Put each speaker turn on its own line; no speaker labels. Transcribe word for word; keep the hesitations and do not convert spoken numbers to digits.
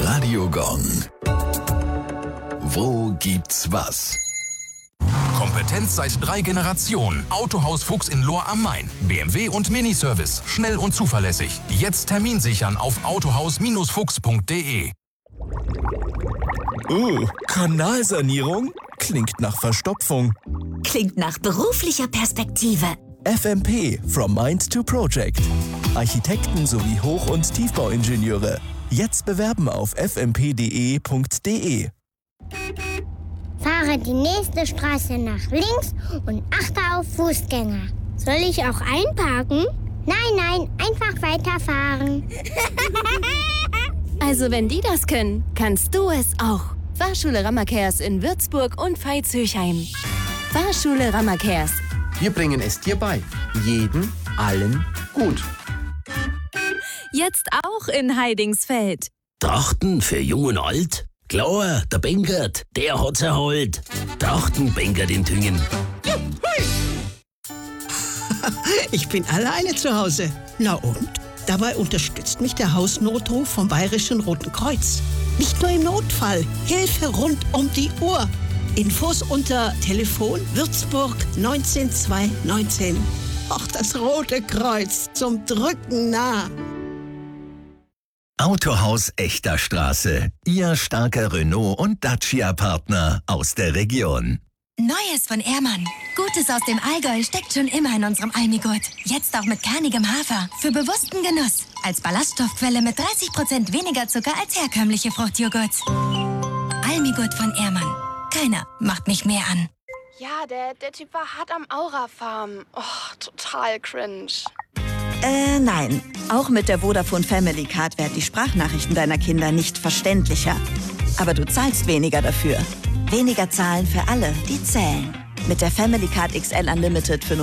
Radio Gong. Wo gibt's was?
Kompetenz seit drei Generationen. Autohaus Fuchs in Lohr am Main. B M W und Miniservice. Schnell und zuverlässig. Jetzt Termin sichern auf autohaus fuchs punkt de.
Uh, Kanalsanierung? Klingt nach Verstopfung.
Klingt nach beruflicher Perspektive.
F M P, From Mind to Project. Architekten sowie Hoch- und Tiefbauingenieure. Jetzt bewerben auf f m p punkt d e punkt d e.
Fahre die nächste Straße nach links und achte auf Fußgänger. Soll ich auch einparken? Nein, nein, einfach weiterfahren.
Also wenn die das können, kannst du es auch. Fahrschule Rammerkers in Würzburg und Veitshöchheim. Fahrschule Rammerkers.
Wir bringen es dir bei. Jeden, allen, gut.
Jetzt auch in Heidingsfeld.
Trachten für Jung und Alt? Klar, der Benkert, der hat's erholt. Trachten Benkert in Tüngen.
Ich bin alleine zu Hause. Na und? Dabei unterstützt mich der Hausnotruf vom Bayerischen Roten Kreuz. Nicht nur im Notfall, Hilfe rund um die Uhr. Infos unter Telefon Würzburg neunzehn zwei neunzehn. Ach, das Rote Kreuz, zum Drücken nah.
Autohaus Echter Straße. Ihr starker Renault- und Dacia-Partner aus der Region.
Neues von Ehrmann. Gutes aus dem Allgäu steckt schon immer in unserem Almigurt. Jetzt auch mit kernigem Hafer. Für bewussten Genuss. Als Ballaststoffquelle mit dreißig Prozent weniger Zucker als herkömmliche Fruchtjoghurts. Almigurt von Ehrmann. Keiner macht mich mehr an.
Ja, der, der Typ war hart am Aura-Farm. Oh, total cringe.
Äh, nein. Auch mit der Vodafone Family Card werden die Sprachnachrichten deiner Kinder nicht verständlicher. Aber du zahlst weniger dafür. Weniger zahlen für alle, die zählen. Mit der Family Card X L Unlimited für